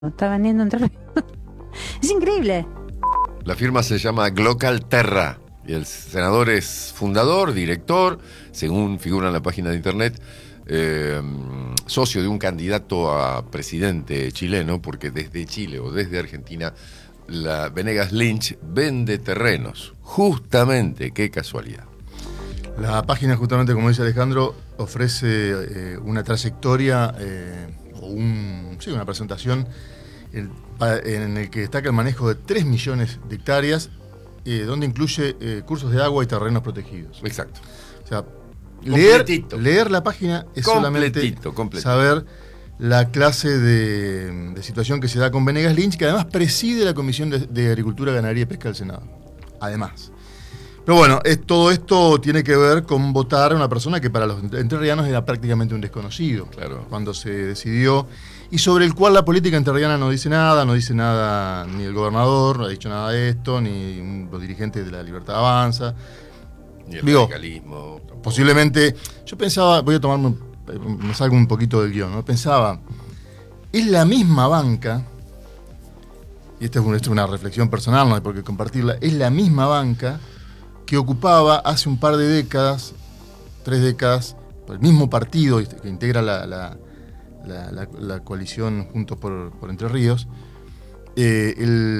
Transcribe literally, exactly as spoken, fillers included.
Está vendiendo entre Ríos. Es increíble. La firma se llama Glocal Terra y el senador es fundador, director, según figura en la página de internet, eh, socio de un candidato a presidente chileno, porque desde Chile o desde Argentina la Venegas Lynch vende terrenos. Justamente, qué casualidad. La página, justamente como dice Alejandro, ofrece eh, una trayectoria eh, o un, sí, una presentación en, en el que destaca el manejo de tres millones de hectáreas, eh, donde incluye eh, cursos de agua y terrenos protegidos. Exacto. O sea, leer, leer la página es solamente completito. saber la clase de, de situación que se da con Venegas Lynch, que además preside la Comisión de, de Agricultura, Ganadería y Pesca del Senado. Además. Pero bueno, es, todo esto tiene que ver con votar a una persona que para los entrerrianos era prácticamente un desconocido. Claro. Cuando se decidió, y sobre el cual la política entrerriana no dice nada, no dice nada ni el gobernador, no ha dicho nada de esto, ni los dirigentes de la Libertad Avanza. Ni el Digo, radicalismo. Tampoco. Posiblemente, yo pensaba, voy a tomarme, me salgo un poquito del guión, ¿no? Pensaba, es la misma banca, y esta es una, esta es una reflexión personal, no hay por qué compartirla, es la misma banca que ocupaba hace un par de décadas, tres décadas, el mismo partido que integra la, la, la, la, la coalición Juntos por, por Entre Ríos, eh, el